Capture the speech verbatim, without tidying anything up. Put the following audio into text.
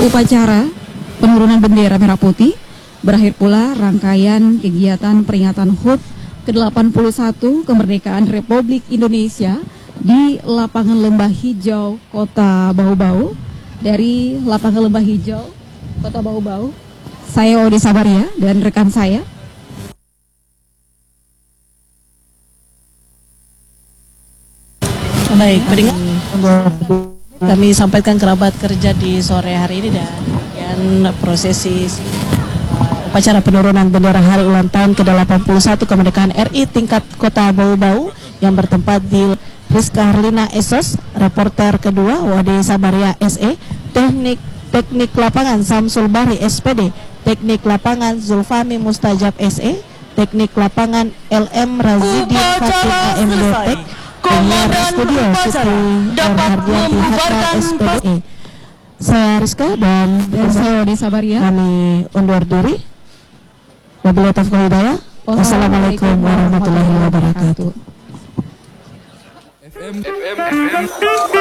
upacara penurunan bendera merah putih, berakhir pula rangkaian kegiatan peringatan H U T ke delapan puluh satu kemerdekaan Republik Indonesia di lapangan Lembah Hijau Kota Bau-Bau. Dari lapangan Lembah Hijau Kota Bau-Bau, saya Odi Sabaria dan rekan saya. Baik, peringat kami sampaikan kerabat kerja di sore hari ini dan prosesi uh, upacara penurunan bendera hari ulang tahun ke delapan puluh satu kemerdekaan R I tingkat Kota Bau-Bau yang bertempat di Rizka Harlina Esos, reporter kedua Wade Sabaria S E, teknik teknik lapangan Samsul Bari S P D, teknik lapangan Zulfami Mustajab S E, teknik lapangan L M Razidi Fatim A M D Tek, penyiar studio Siti Hardianti Hatta S P D E. Saya Rizka dan, dan saya Wade Sabaria. Kami undur diri. Wabillahi taufiq wal hidayah. Wassalamualaikum warahmatullahi wabarakatuh.